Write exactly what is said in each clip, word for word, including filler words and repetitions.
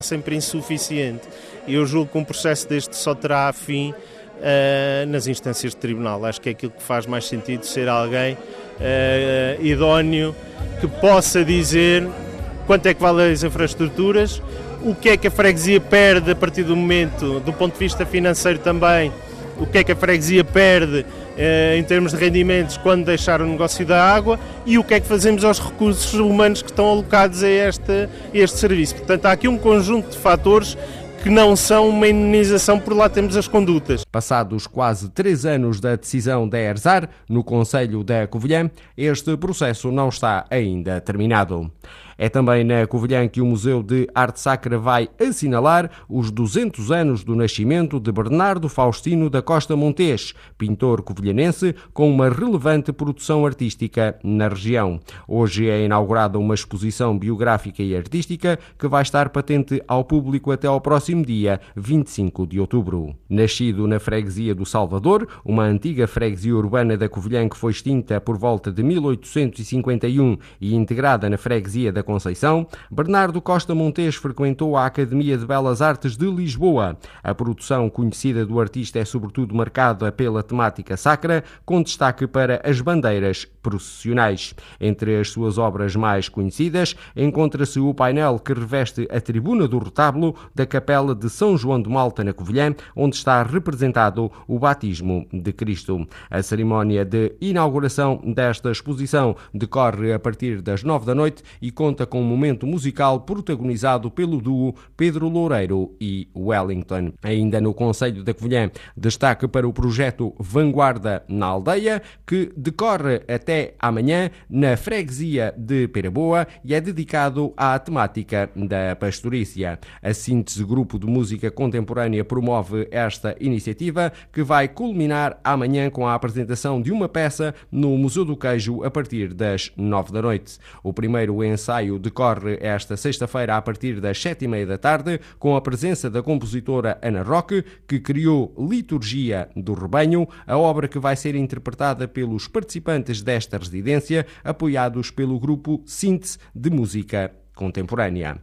Sempre insuficiente. Eu julgo que um processo deste só terá fim uh, nas instâncias de tribunal. Acho que é aquilo que faz mais sentido, ser alguém uh, idóneo que possa dizer quanto é que valem as infraestruturas, o que é que a freguesia perde a partir do momento, do ponto de vista financeiro também, o que é que a freguesia perde eh, em termos de rendimentos quando deixar o negócio da água e o que é que fazemos aos recursos humanos que estão alocados a este, a este serviço. Portanto, há aqui um conjunto de fatores que não são uma indenização, por lá temos as condutas. Passados quase três anos da decisão da ERSAR, no Concelho da Covilhã, este processo não está ainda terminado. É também na Covilhã que o Museu de Arte Sacra vai assinalar os duzentos anos do nascimento de Bernardo Faustino da Costa Montes, pintor covilhanense com uma relevante produção artística na região. Hoje é inaugurada uma exposição biográfica e artística que vai estar patente ao público até ao próximo dia vinte e cinco de outubro. Nascido na freguesia do Salvador, uma antiga freguesia urbana da Covilhã que foi extinta por volta de mil oitocentos e cinquenta e um e integrada na freguesia da Conceição, Bernardo Costa Montes frequentou a Academia de Belas Artes de Lisboa. A produção conhecida do artista é sobretudo marcada pela temática sacra, com destaque para as bandeiras processionais. Entre as suas obras mais conhecidas, encontra-se o painel que reveste a tribuna do retábulo da Capela de São João de Malta, na Covilhã, onde está representado o batismo de Cristo. A cerimónia de inauguração desta exposição decorre a partir das nove da noite e conta com um momento musical protagonizado pelo duo Pedro Loureiro e Wellington. Ainda no Concelho da Covilhã, destaque para o projeto Vanguarda na Aldeia, que decorre até amanhã na freguesia de Peraboa e é dedicado à temática da pastorícia. A Síntese Grupo de Música Contemporânea promove esta iniciativa, que vai culminar amanhã com a apresentação de uma peça no Museu do Queijo a partir das nove da noite. O primeiro ensaio decorre esta sexta-feira a partir das sete e meia da tarde, com a presença da compositora Ana Roque, que criou Liturgia do Rebanho, a obra que vai ser interpretada pelos participantes desta residência, apoiados pelo grupo Síntese de Música Contemporânea.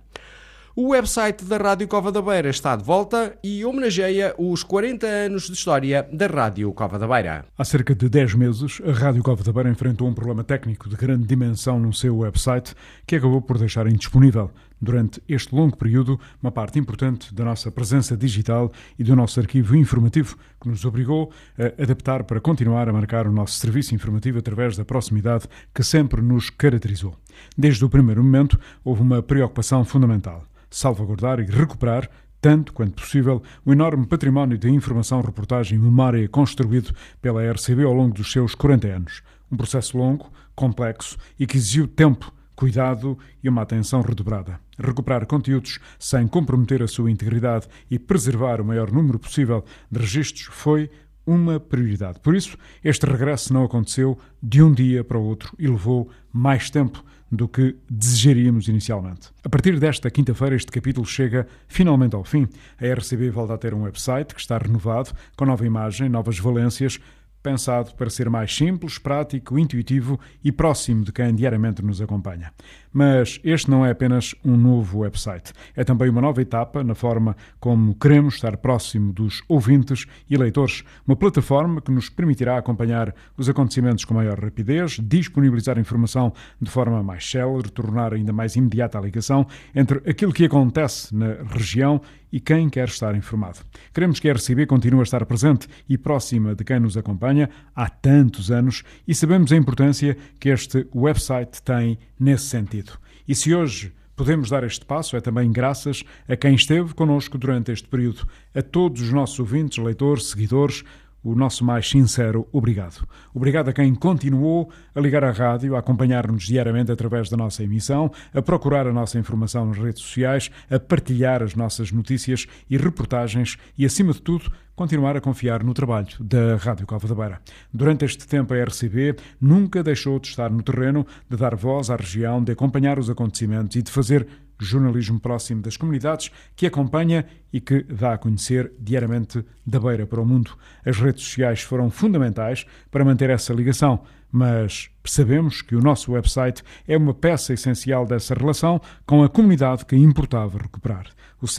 O website da Rádio Cova da Beira está de volta e homenageia os quarenta anos de história da Rádio Cova da Beira. Há cerca de dez meses, a Rádio Cova da Beira enfrentou um problema técnico de grande dimensão no seu website, que acabou por deixar indisponível, durante este longo período, uma parte importante da nossa presença digital e do nosso arquivo informativo, que nos obrigou a adaptar para continuar a marcar o nosso serviço informativo através da proximidade que sempre nos caracterizou. Desde o primeiro momento, houve uma preocupação fundamental: salvaguardar e recuperar, tanto quanto possível, o enorme património de informação, reportagem e memória construído pela R C B ao longo dos seus quarenta anos. Um processo longo, complexo e que exigiu tempo, cuidado e uma atenção redobrada. Recuperar conteúdos sem comprometer a sua integridade e preservar o maior número possível de registros foi uma prioridade. Por isso, este regresso não aconteceu de um dia para o outro e levou mais tempo do que desejaríamos inicialmente. A partir desta quinta-feira, este capítulo chega finalmente ao fim. A R C B volta a ter um website que está renovado, com nova imagem, novas valências, pensado para ser mais simples, prático, intuitivo e próximo de quem diariamente nos acompanha. Mas este não é apenas um novo website. É também uma nova etapa na forma como queremos estar próximo dos ouvintes e leitores. Uma plataforma que nos permitirá acompanhar os acontecimentos com maior rapidez, disponibilizar informação de forma mais célere, tornar ainda mais imediata a ligação entre aquilo que acontece na região e quem quer estar informado. Queremos que a R C B continue a estar presente e próxima de quem nos acompanha há tantos anos e sabemos a importância que este website tem nesse sentido. E se hoje podemos dar este passo, é também graças a quem esteve connosco durante este período. A todos os nossos ouvintes, leitores, seguidores, o nosso mais sincero obrigado. Obrigado a quem continuou a ligar a rádio, a acompanhar-nos diariamente através da nossa emissão, a procurar a nossa informação nas redes sociais, a partilhar as nossas notícias e reportagens e, acima de tudo, continuar a confiar no trabalho da Rádio Cova da Beira. Durante este tempo, a R C B nunca deixou de estar no terreno, de dar voz à região, de acompanhar os acontecimentos e de fazer jornalismo próximo das comunidades que acompanha e que dá a conhecer diariamente da Beira para o mundo. As redes sociais foram fundamentais para manter essa ligação, mas percebemos que o nosso website é uma peça essencial dessa relação com a comunidade que importava recuperar. O